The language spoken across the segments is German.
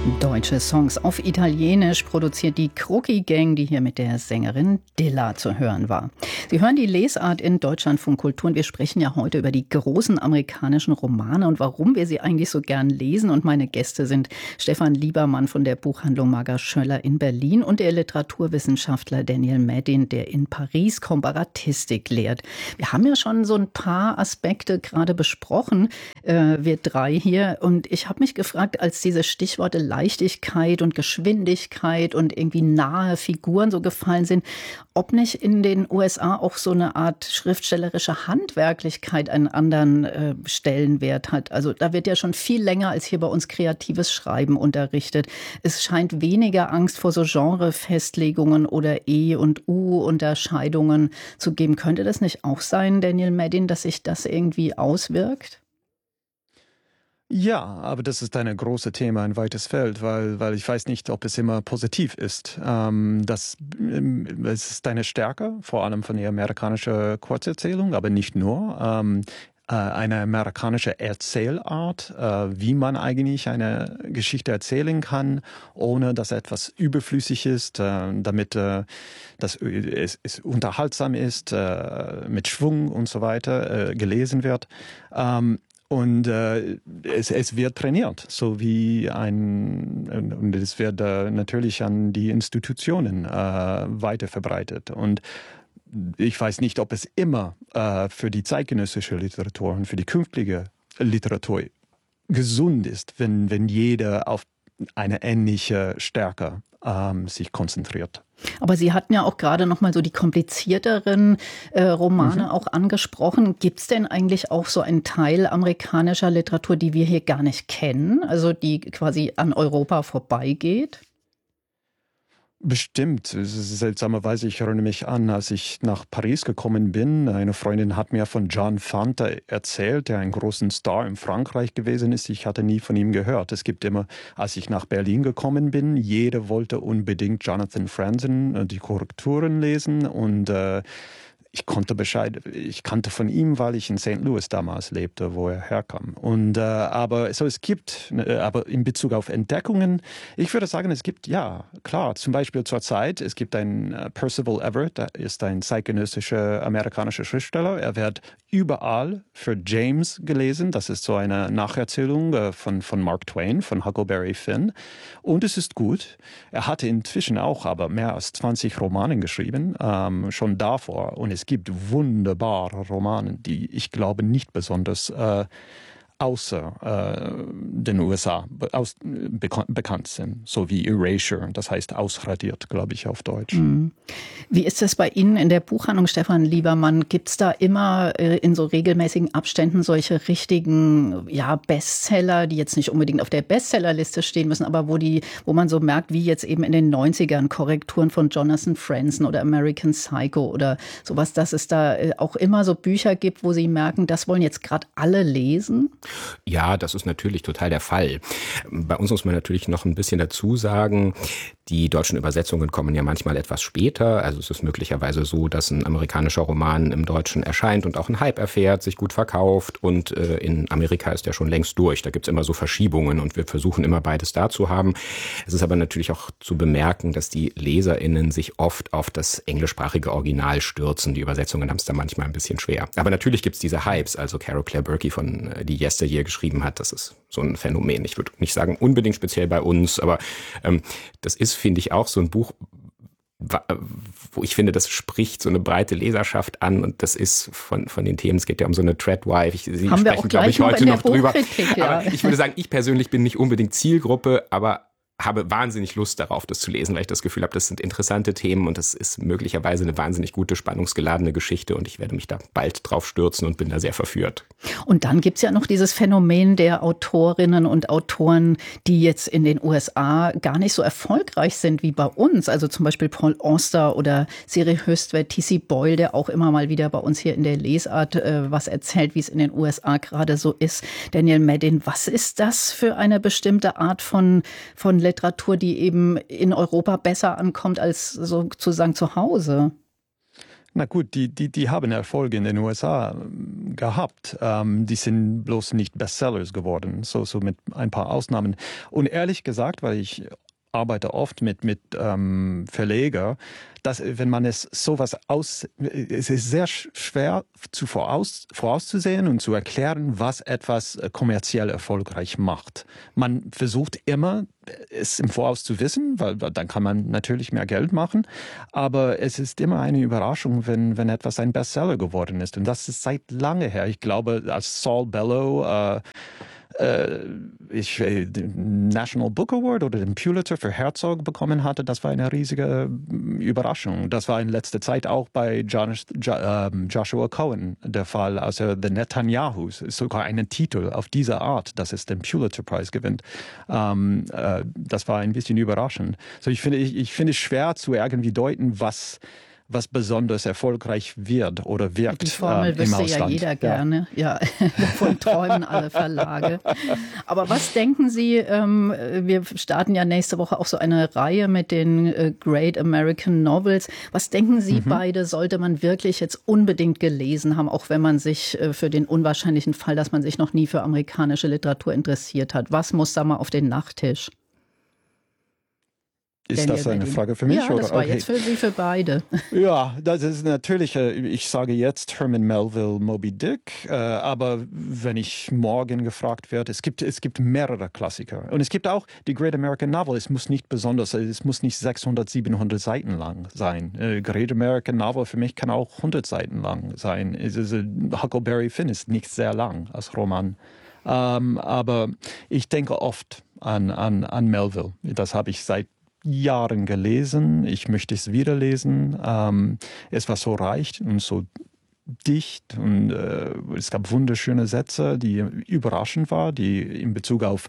Deutsche Songs auf Italienisch produziert die Crocchi Gang, die hier mit der Sängerin Dilla zu hören war. Sie hören die Lesart in Deutschlandfunk Kultur und wir sprechen ja heute über die großen amerikanischen Romane und warum wir sie eigentlich so gern lesen. Und meine Gäste sind Stefan Liebermann von der Buchhandlung Marga Schöller in Berlin und der Literaturwissenschaftler Daniel Maddin, der in Paris Komparatistik lehrt. Wir haben ja schon so ein paar Aspekte gerade besprochen, wir drei hier. Und ich habe mich gefragt, als diese Stichworte Leichtigkeit und Geschwindigkeit und irgendwie nahe Figuren so gefallen sind, ob nicht in den USA auch so eine Art schriftstellerische Handwerklichkeit einen anderen Stellenwert hat. Also da wird ja schon viel länger als hier bei uns kreatives Schreiben unterrichtet. Es scheint weniger Angst vor so Genrefestlegungen oder E- und U-Unterscheidungen zu geben. Könnte das nicht auch sein, Daniel Maddin, dass sich das irgendwie auswirkt? Ja, aber das ist ein großes Thema, ein weites Feld, weil ich weiß nicht, ob es immer positiv ist. Es ist eine Stärke, vor allem von der amerikanischen Kurzerzählung, aber nicht nur. Eine amerikanische Erzählart, wie man eigentlich eine Geschichte erzählen kann, ohne dass etwas überflüssig ist, damit es unterhaltsam ist, mit Schwung und so weiter gelesen wird. Und es wird trainiert, so wie und es wird natürlich an die Institutionen weiter verbreitet. Und ich weiß nicht, ob es immer für die zeitgenössische Literatur und für die künftige Literatur gesund ist, wenn jeder auf eine ähnliche Stärke sich konzentriert. Aber Sie hatten ja auch gerade noch mal so die komplizierteren Romane auch angesprochen. Gibt es denn eigentlich auch so einen Teil amerikanischer Literatur, die wir hier gar nicht kennen, also die quasi an Europa vorbeigeht? Bestimmt. Seltsamerweise, ich erinnere mich an, als ich nach Paris gekommen bin. Eine Freundin hat mir von John Fante erzählt, der ein großer Star in Frankreich gewesen ist. Ich hatte nie von ihm gehört. Es gibt immer, als ich nach Berlin gekommen bin, jeder wollte unbedingt Jonathan Franzen, die Korrekturen lesen und ich kannte von ihm, weil ich in St. Louis damals lebte, wo er herkam. Aber in Bezug auf Entdeckungen, ich würde sagen, es gibt, ja, klar, zum Beispiel zur Zeit, es gibt einen Percival Everett, der ist ein zeitgenössischer amerikanischer Schriftsteller. Er wird überall für James gelesen. Das ist so eine Nacherzählung von Mark Twain, von Huckleberry Finn. Und es ist gut. Er hatte inzwischen auch aber mehr als 20 Romane geschrieben, schon davor. Und es gibt wunderbare Romane, die ich glaube nicht besonders außer den USA bekannt sind, so wie Erasure, das heißt ausradiert, glaube ich, auf Deutsch. Wie ist das bei Ihnen in der Buchhandlung, Stefan Liebermann? Gibt es da immer in so regelmäßigen Abständen solche richtigen Bestseller, die jetzt nicht unbedingt auf der Bestsellerliste stehen müssen, aber wo man so merkt, wie jetzt eben in den 90ern Korrekturen von Jonathan Franzen oder American Psycho oder sowas, dass es da auch immer so Bücher gibt, wo Sie merken, das wollen jetzt gerade alle lesen? Ja, das ist natürlich total der Fall. Bei uns muss man natürlich noch ein bisschen dazu sagen, die deutschen Übersetzungen kommen ja manchmal etwas später. Also es ist möglicherweise so, dass ein amerikanischer Roman im Deutschen erscheint und auch einen Hype erfährt, sich gut verkauft. Und in Amerika ist der schon längst durch. Da gibt's immer so Verschiebungen und wir versuchen immer beides da zu haben. Es ist aber natürlich auch zu bemerken, dass die LeserInnen sich oft auf das englischsprachige Original stürzen. Die Übersetzungen haben es da manchmal ein bisschen schwer. Aber natürlich gibt's diese Hypes. Also Carol Claire Berkey, die Yesteryear geschrieben hat, das ist so ein Phänomen. Ich würde nicht sagen unbedingt speziell bei uns, aber das ist, finde ich, auch so ein Buch, wo ich finde, das spricht so eine breite Leserschaft an und das ist von den Themen, es geht ja um so eine Treadwife, Sie haben sprechen, glaube ich, heute noch drüber. Ja. Aber ich würde sagen, ich persönlich bin nicht unbedingt Zielgruppe, aber habe wahnsinnig Lust darauf, das zu lesen, weil ich das Gefühl habe, das sind interessante Themen und das ist möglicherweise eine wahnsinnig gute, spannungsgeladene Geschichte und ich werde mich da bald drauf stürzen und bin da sehr verführt. Und dann gibt's ja noch dieses Phänomen der Autorinnen und Autoren, die jetzt in den USA gar nicht so erfolgreich sind wie bei uns. Also zum Beispiel Paul Auster oder Siri Hustvedt, T.C. Boyle, der auch immer mal wieder bei uns hier in der Lesart was erzählt, wie es in den USA gerade so ist. Daniel Maddin, was ist das für eine bestimmte Art von Literatur, die eben in Europa besser ankommt als sozusagen zu Hause? Na gut, die haben Erfolg in den USA gehabt. Die sind bloß nicht Bestsellers geworden, so mit ein paar Ausnahmen. Und ehrlich gesagt, weil ich arbeite oft mit Verleger, dass wenn man es ist sehr schwer vorauszusehen und zu erklären, was etwas kommerziell erfolgreich macht. Man versucht immer, es im Voraus zu wissen, weil dann kann man natürlich mehr Geld machen. Aber es ist immer eine Überraschung, wenn etwas ein Bestseller geworden ist. Und das ist seit lange her. Ich glaube, als Saul Bellow den National Book Award oder den Pulitzer für Herzog bekommen hatte, das war eine riesige Überraschung. Das war in letzter Zeit auch bei Joshua Cohen der Fall, also The Netanyahus, sogar einen Titel auf diese Art, dass es den Pulitzer-Preis gewinnt. Das war ein bisschen überraschend. So, ich finde es schwer zu irgendwie deuten, was besonders erfolgreich wird oder wirkt. Die Formel wüsste ja jeder gerne. Ja, davon träumen alle Verlage. Aber was denken Sie, wir starten ja nächste Woche auch so eine Reihe mit den Great American Novels. Was denken Sie beide, sollte man wirklich jetzt unbedingt gelesen haben, auch wenn man sich für den unwahrscheinlichen Fall, dass man sich noch nie für amerikanische Literatur interessiert hat? Was muss da mal auf den Nachttisch? Ist das eine Frage für mich? Ja, das war jetzt für Sie, für beide. Ja, das ist natürlich, ich sage jetzt Herman Melville, Moby Dick, aber wenn ich morgen gefragt werde, es gibt mehrere Klassiker. Und es gibt auch die Great American Novel, es muss nicht 600, 700 Seiten lang sein. Great American Novel für mich kann auch 100 Seiten lang sein. Huckleberry Finn ist nicht sehr lang als Roman. Aber ich denke oft an Melville. Das habe ich seit Jahren gelesen. Ich möchte es wieder lesen. Es war so reich und so dicht und es gab wunderschöne Sätze, die überraschend waren, die in Bezug auf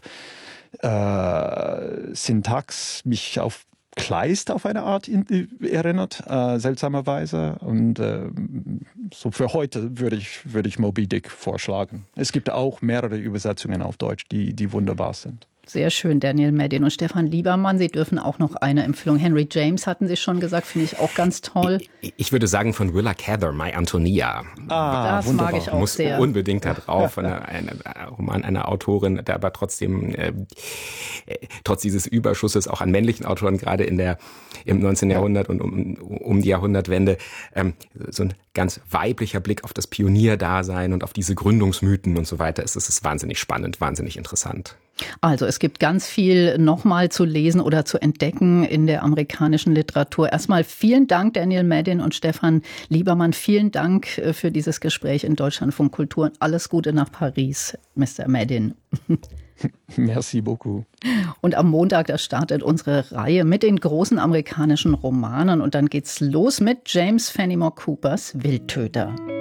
Syntax mich auf Kleist auf eine Art erinnert, seltsamerweise. Und so für heute würde ich Moby Dick vorschlagen. Es gibt auch mehrere Übersetzungen auf Deutsch, die wunderbar sind. Sehr schön, Daniel Maddin und Stefan Liebermann. Sie dürfen auch noch eine Empfehlung. Henry James hatten Sie schon gesagt, finde ich auch ganz toll. Ich würde sagen von Willa Cather, My Antonia. Das wunderbar. Mag ich auch sehr. Muss unbedingt da drauf. Ein Roman einer Autorin, der aber trotzdem trotz dieses Überschusses auch an männlichen Autoren, gerade im 19. Jahrhundert und um die Jahrhundertwende, so ein ganz weiblicher Blick auf das Pionierdasein und auf diese Gründungsmythen und so weiter. Es ist wahnsinnig spannend, wahnsinnig interessant. Also es gibt ganz viel nochmal zu lesen oder zu entdecken in der amerikanischen Literatur. Erstmal vielen Dank, Daniel Maddin und Stefan Liebermann. Vielen Dank für dieses Gespräch in Deutschlandfunk Kultur und alles Gute nach Paris, Mr. Maddin. Merci beaucoup. Und am Montag, da startet unsere Reihe mit den großen amerikanischen Romanen und dann geht's los mit James Fenimore Coopers Wildtöter.